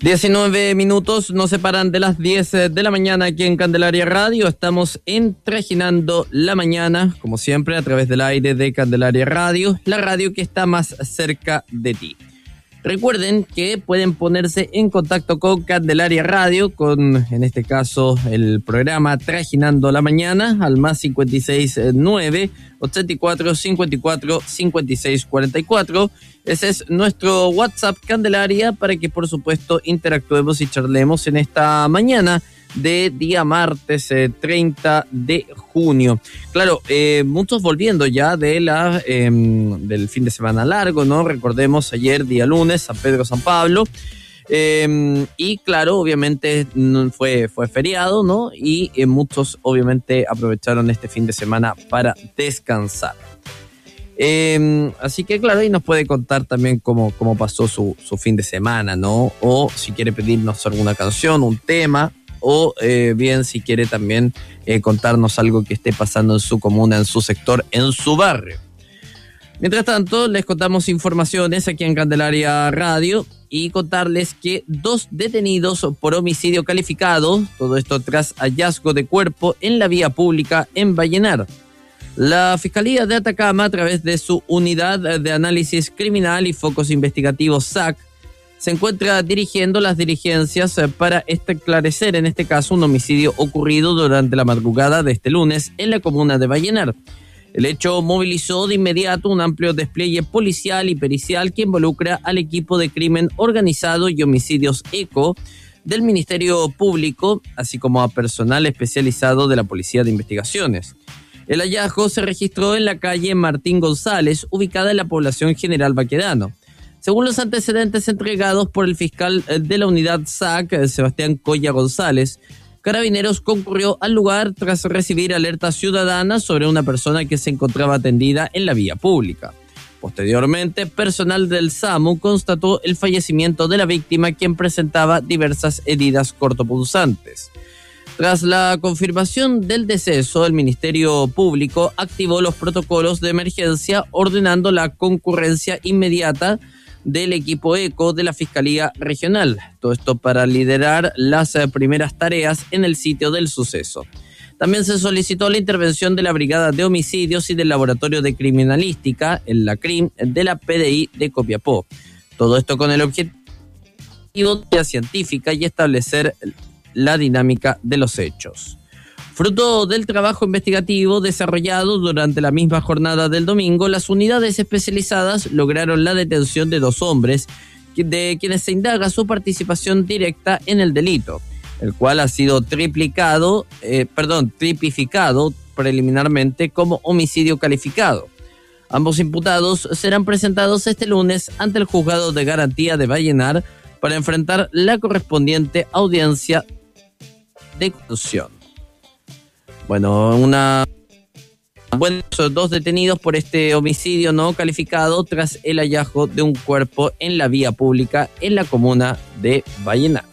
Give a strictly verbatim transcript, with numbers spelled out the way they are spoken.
diecinueve minutos nos separan de las diez de la mañana aquí en Candelaria Radio. Estamos entrajinando la mañana, como siempre, a través del aire de Candelaria Radio, la radio que está más cerca de ti. Recuerden que pueden ponerse en contacto con Candelaria Radio, con, en este caso, el programa Trajinando la Mañana, al más cinco seis nueve, ochenta y cuatro, cincuenta y cuatro, cincuenta y seis cuarenta y cuatro. Ese es nuestro WhatsApp Candelaria para que, por supuesto, interactuemos y charlemos en esta mañana de día martes eh, treinta de junio. Claro, eh, muchos volviendo ya de la eh, del fin de semana largo, ¿no? Recordemos ayer, día lunes, San Pedro, San Pablo. Eh, y claro, obviamente fue, fue feriado, ¿no? Y eh, muchos obviamente aprovecharon este fin de semana para descansar. Eh, así que claro, ahí nos puede contar también cómo, cómo pasó su, su fin de semana, ¿no? O si quiere pedirnos alguna canción, un tema, o eh, bien si quiere también eh, contarnos algo que esté pasando en su comuna, en su sector, en su barrio. Mientras tanto, les contamos informaciones aquí en Candelaria Radio y contarles que dos detenidos por homicidio calificado, todo esto tras hallazgo de cuerpo en la vía pública en Vallenar. La Fiscalía de Atacama, a través de su Unidad de Análisis Criminal y Focos Investigativos S A C, se encuentra dirigiendo las diligencias para esclarecer, en este caso, un homicidio ocurrido durante la madrugada de este lunes en la comuna de Vallenar. El hecho movilizó de inmediato un amplio despliegue policial y pericial que involucra al equipo de crimen organizado y homicidios ECO del Ministerio Público, así como a personal especializado de la Policía de Investigaciones. El hallazgo se registró en la calle Martín González, ubicada en la población General Baquedano. Según los antecedentes entregados por el fiscal de la unidad S A C, Sebastián Coya González, Carabineros concurrió al lugar tras recibir alerta ciudadana sobre una persona que se encontraba atendida en la vía pública. Posteriormente, personal del SAMU constató el fallecimiento de la víctima, quien presentaba diversas heridas cortopunzantes. Tras la confirmación del deceso, el Ministerio Público activó los protocolos de emergencia, ordenando la concurrencia inmediata del equipo ECO de la Fiscalía Regional. Todo esto para liderar las primeras tareas en el sitio del suceso. También se solicitó la intervención de la Brigada de Homicidios y del Laboratorio de Criminalística, el LACRIM, de la P D I de Copiapó. Todo esto con el objetivo de científica y establecer la dinámica de los hechos. Fruto del trabajo investigativo desarrollado durante la misma jornada del domingo, las unidades especializadas lograron la detención de dos hombres de quienes se indaga su participación directa en el delito, el cual ha sido triplicado, eh, perdón, tipificado preliminarmente como homicidio calificado. Ambos imputados serán presentados este lunes ante el Juzgado de Garantía de Vallenar para enfrentar la correspondiente audiencia de conclusión. Bueno, una buenos dos detenidos por este homicidio no calificado tras el hallazgo de un cuerpo en la vía pública en la comuna de Vallenar.